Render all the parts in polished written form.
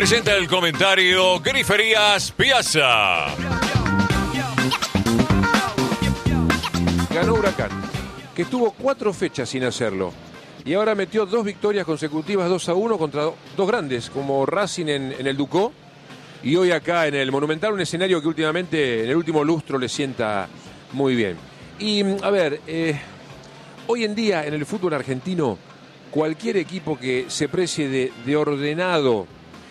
Presenta el comentario Griferías Piazza. Ganó Huracán, que estuvo 4 fechas sin hacerlo. Y ahora metió 2 victorias consecutivas 2-1 contra dos grandes, como Racing en el Ducó. Y hoy acá en el Monumental, un escenario que últimamente, en el último lustro, le sienta muy bien. Y, a ver, hoy en día en el fútbol argentino, cualquier equipo que se precie de ordenado,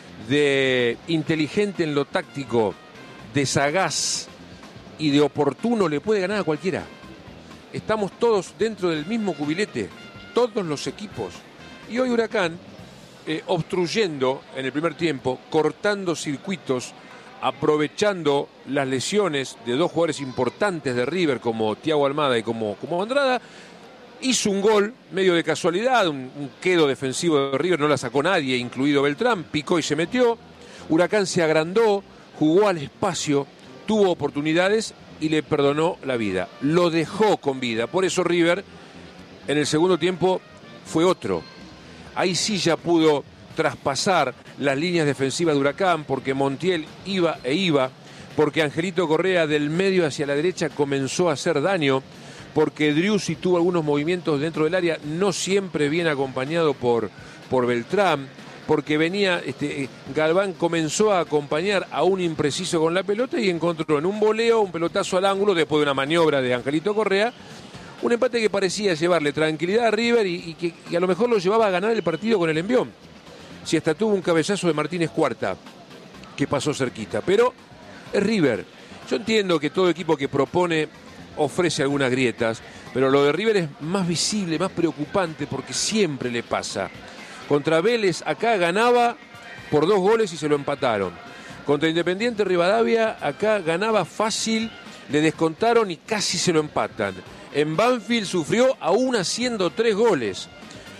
de inteligente en lo táctico, de sagaz y de oportuno, le puede ganar a cualquiera. Estamos todos dentro del mismo cubilete, todos los equipos. Y hoy Huracán, obstruyendo en el primer tiempo, cortando circuitos, aprovechando las lesiones de 2 jugadores importantes de River, como Thiago Almada y como Andrada, hizo un gol medio de casualidad, un quedo defensivo de River, no la sacó nadie, incluido Beltrán, picó y se metió. Huracán se agrandó, jugó al espacio, tuvo oportunidades y le perdonó la vida. Lo dejó con vida. Por eso River en el segundo tiempo fue otro. Ahí sí ya pudo traspasar las líneas defensivas de Huracán, porque Montiel iba, porque Angelito Correa del medio hacia la derecha comenzó a hacer daño, porque Driussi tuvo algunos movimientos dentro del área, no siempre bien acompañado por Beltrán, porque venía, Galván comenzó a acompañar a un impreciso con la pelota y encontró en un voleo, un pelotazo al ángulo, después de una maniobra de Angelito Correa, un empate que parecía llevarle tranquilidad a River y a lo mejor lo llevaba a ganar el partido con el envión. Si hasta tuvo un cabezazo de Martínez Cuarta, que pasó cerquita. Pero es River. Yo entiendo que todo equipo que propone ofrece algunas grietas, pero lo de River es más visible, más preocupante, porque siempre le pasa. Contra Vélez acá ganaba por 2 goles y se lo empataron. Contra Independiente Rivadavia acá ganaba fácil, le descontaron y casi se lo empatan. En Banfield sufrió aún haciendo 3 goles.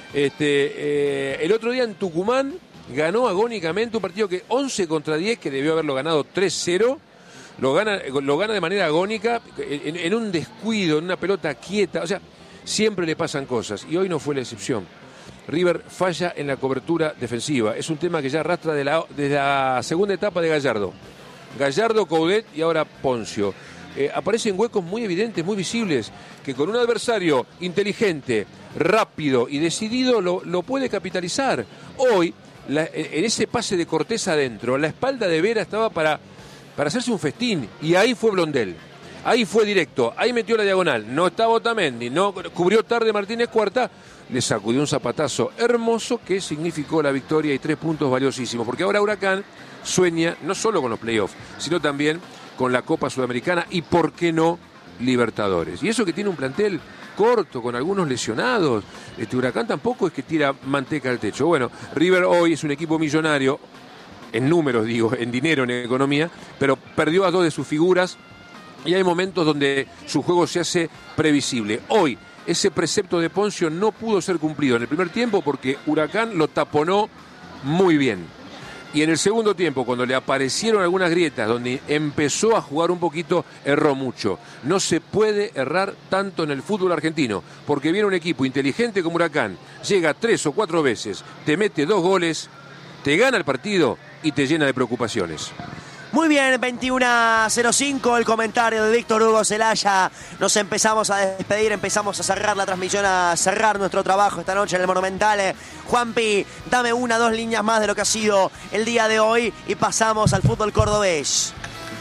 El otro día en Tucumán ganó agónicamente un partido que 11-10, que debió haberlo ganado 3-0, lo gana de manera agónica, en un descuido, en una pelota quieta. O sea, siempre le pasan cosas y hoy no fue la excepción. River falla en la cobertura defensiva. Es un tema que ya arrastra desde la segunda etapa de Gallardo. Gallardo, Coudet y ahora Poncio. Aparecen huecos muy evidentes, muy visibles, que con un adversario inteligente, rápido y decidido lo puede capitalizar. Hoy, en ese pase de Cortés adentro, la espalda de Vera estaba para hacerse un festín, y ahí fue Blondel. Ahí fue directo, ahí metió la diagonal, no estaba Otamendi, no cubrió tarde Martínez Cuarta, le sacudió un zapatazo hermoso que significó la victoria y 3 puntos valiosísimos, porque ahora Huracán sueña no solo con los playoffs, sino también con la Copa Sudamericana y, ¿por qué no, Libertadores? Y eso que tiene un plantel corto, con algunos lesionados. Huracán tampoco es que tira manteca al techo. Bueno, River hoy es un equipo millonario, en números digo, en dinero, en economía, pero perdió a 2 de sus figuras y hay momentos donde su juego se hace previsible. Hoy, ese precepto de Poncio no pudo ser cumplido en el primer tiempo porque Huracán lo taponó muy bien. Y en el segundo tiempo, cuando le aparecieron algunas grietas, donde empezó a jugar un poquito, erró mucho. No se puede errar tanto en el fútbol argentino, porque viene un equipo inteligente como Huracán, llega 3 o 4 veces, te mete 2 goles, te gana el partido y te llena de preocupaciones. Muy bien, 21:05, el comentario de Víctor Hugo Celaya. Nos empezamos a despedir, empezamos a cerrar la transmisión, a cerrar nuestro trabajo esta noche en el Monumental. Juanpi, dame 1 o 2 líneas más de lo que ha sido el día de hoy y pasamos al fútbol cordobés.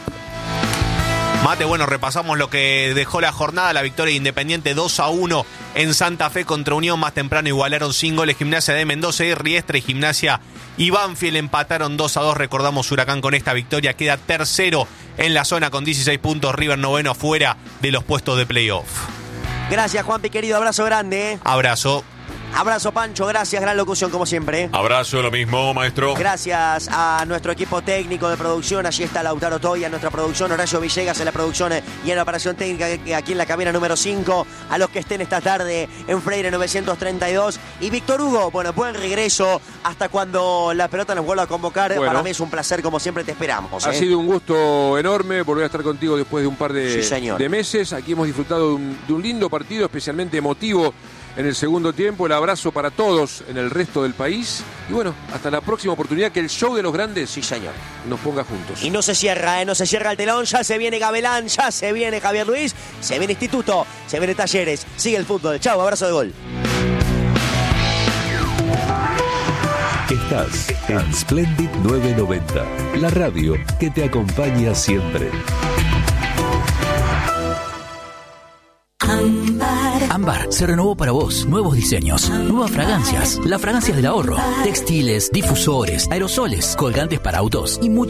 Mate, bueno, repasamos lo que dejó la jornada, la victoria de Independiente 2-1 en Santa Fe contra Unión. Más temprano igualaron sin goles Gimnasia de Mendoza y Riestra, y Gimnasia y Banfield empataron 2-2. Recordamos, Huracán con esta victoria queda tercero en la zona con 16 puntos, River noveno fuera de los puestos de playoff. Gracias, Juanpi, querido, abrazo grande. Abrazo. Abrazo, Pancho, gracias, gran locución como siempre. Abrazo, lo mismo, maestro. Gracias a nuestro equipo técnico de producción, allí está Lautaro Toya en nuestra producción, Horacio Villegas en la producción y en la operación técnica aquí en la cabina número 5, a los que estén esta tarde en Freire 932, y Víctor Hugo, bueno, buen regreso hasta cuando la pelota nos vuelva a convocar. Bueno, para mí es un placer, como siempre te esperamos. Ha sido un gusto enorme volver a estar contigo después de un par de meses. Aquí hemos disfrutado de un lindo partido, especialmente emotivo, en el segundo tiempo. El abrazo para todos en el resto del país. Y bueno, hasta la próxima oportunidad que el show de los grandes, Sí, señor. nos ponga juntos. Y no se cierra, no se cierra el telón, ya se viene Gabelán, ya se viene Javier Luis, se viene Instituto, se viene Talleres, sigue el fútbol. Chau, abrazo de gol. Estás en Splendid 990, la radio que te acompaña siempre. Ámbar se renovó para vos. Nuevos diseños, nuevas fragancias, las fragancias del ahorro, textiles, difusores, aerosoles, colgantes para autos y mucho